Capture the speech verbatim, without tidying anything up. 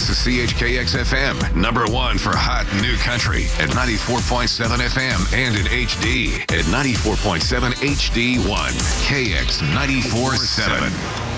This is C H K X F M, number one for hot new country at ninety-four point seven F M and in H D at ninety-four point seven H D one. K X ninety-four point seven.